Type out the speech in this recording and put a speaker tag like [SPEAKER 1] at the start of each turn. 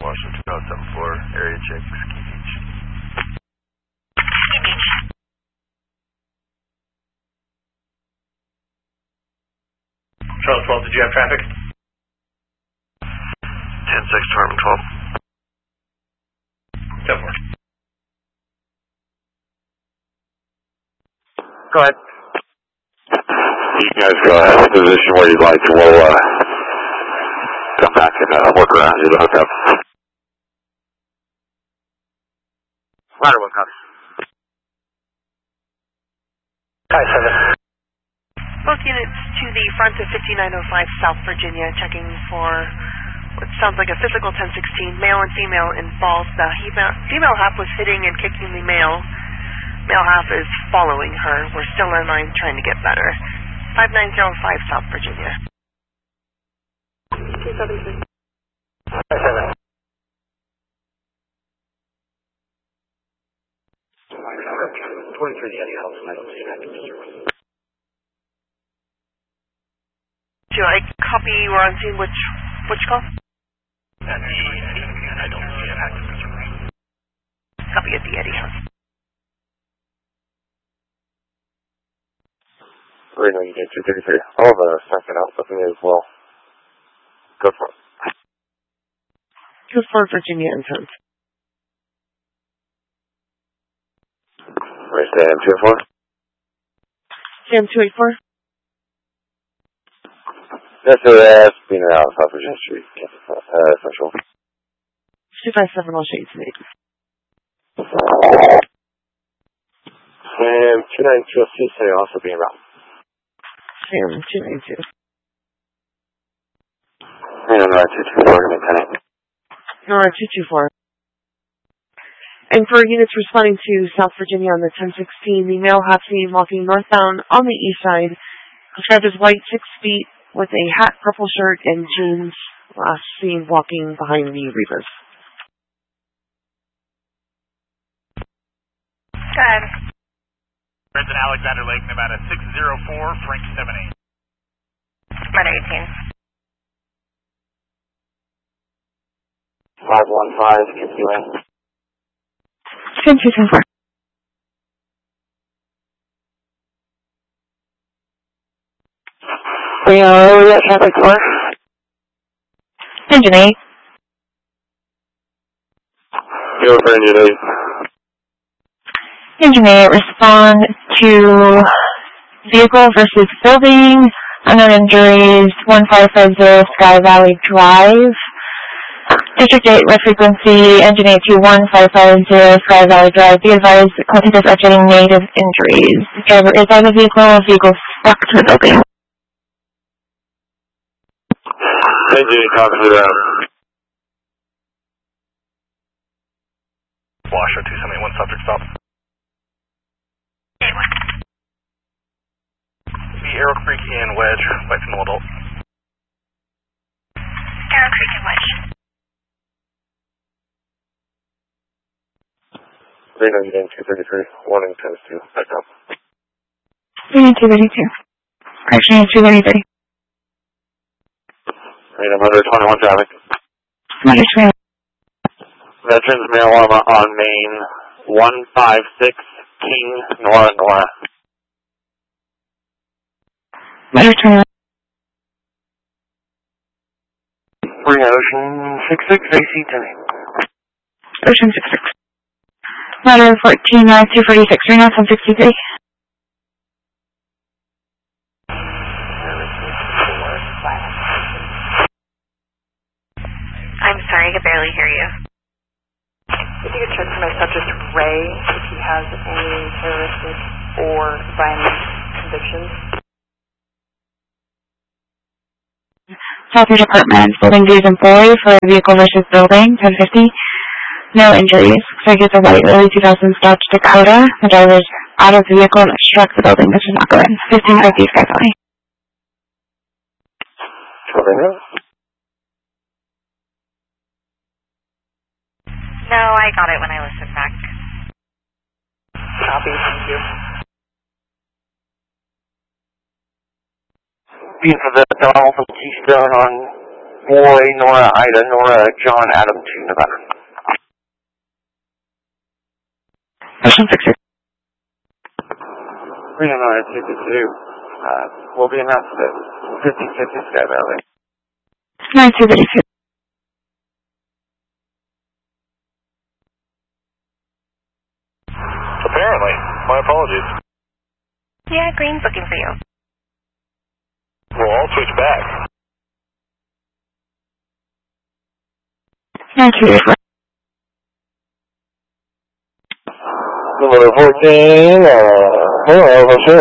[SPEAKER 1] Washington 2074, area check, Ski Beach.
[SPEAKER 2] Charlotte 12, did you have traffic?
[SPEAKER 1] 10-6, Department 12.
[SPEAKER 2] 10-4.
[SPEAKER 1] Go ahead. You guys go ahead to the position where you'd like, and we'll come back and work around you to hook up. Ladder 1, copy.
[SPEAKER 2] Hi, 7.
[SPEAKER 3] Both units to the front of 5905 South Virginia, checking for what sounds like a physical 1016, male and female involved. The female half was hitting and kicking the male. Male half is following her. We're still in line trying to get better. 5905 South Virginia. 273.
[SPEAKER 2] Hi, 7. 23 the Eddie House, and I don't see an active disturbance.
[SPEAKER 3] Do I copy? We're on scene. Which call?
[SPEAKER 2] At the Eddie, and I don't see an active disturbance.
[SPEAKER 3] Copy at the Eddie House.
[SPEAKER 1] Reno, you get 233. I'll have a second out with me as well. Go for it.
[SPEAKER 3] 24 Virginia intent.
[SPEAKER 1] Race to AM 284.
[SPEAKER 3] Sam 284.
[SPEAKER 1] Yes, sir, that's being out of South Virginia Street. Central.
[SPEAKER 3] 257, all shades made.
[SPEAKER 1] Sam 292 say also being out.
[SPEAKER 3] Sam 292.
[SPEAKER 1] Reno, 224, Lieutenant.
[SPEAKER 3] Nora 224. And for units responding to South Virginia on the 1016, the male half seen walking northbound on the east side, described as white, 6 feet, with a hat, purple shirt, and jeans, last seen walking behind the Reavers.
[SPEAKER 4] Go ahead.
[SPEAKER 5] President Alexander Lake, Nevada 604, Frank 78.
[SPEAKER 4] Murder 18.
[SPEAKER 1] 515, against UA.
[SPEAKER 4] 1024.
[SPEAKER 3] Rio, that traffic for?
[SPEAKER 4] Engine 8.
[SPEAKER 1] Go for Engine 8.
[SPEAKER 4] Engine 8, respond to vehicle versus building, unknown injuries, 1550 Sky Valley Drive. District 8, red frequency, Engine 8 to 1550 Sky Valley Drive. Be advised, passengers are getting negative injuries. The driver is out of the vehicle stuck to the building.
[SPEAKER 1] Engine 8, copy that.
[SPEAKER 2] Washer 2781, subject stop. The Arrow Creek and Wedge, white female adult.
[SPEAKER 4] Arrow Creek and Wedge.
[SPEAKER 1] Reno, you getting 233, warning 10-2, back up.
[SPEAKER 4] Unit 232. Correction, 233.
[SPEAKER 1] Reno, Mother 21 traffic.
[SPEAKER 4] Mother 21.
[SPEAKER 1] Veterans marijuana on Main 156, King, Nora.
[SPEAKER 4] Mother 21.
[SPEAKER 1] We're at Ocean 66, AC 10.
[SPEAKER 4] Ocean 66. Mother 14, 246, Reno 1063.
[SPEAKER 3] I'm sorry, I could barely hear you.
[SPEAKER 6] If you could check for my subject, Ray, if he has any terroristic or violent convictions.
[SPEAKER 4] Southern Department, building dues employee for vehicle versus building, 1050. No injuries. Looks like it's a white early 2000s Dodge Dakota. The driver's out of the vehicle and struck the building. This is not going. 1550 Sky Valley.
[SPEAKER 3] No, I got it when I listened back.
[SPEAKER 6] Copy, thank you.
[SPEAKER 1] Being for the Donald from Keystone on Roy, Nora, Ida, Nora, John, Adam, 2 Nevada.
[SPEAKER 7] Mission 60.
[SPEAKER 1] Reno, Nora, 222. Will be announced at 1550 Sky Valley.
[SPEAKER 4] 9232.
[SPEAKER 5] Apparently. My apologies.
[SPEAKER 3] Yeah, Green's looking for you.
[SPEAKER 5] We'll all switch back.
[SPEAKER 4] 9234.
[SPEAKER 1] Number 14, hello, for sure.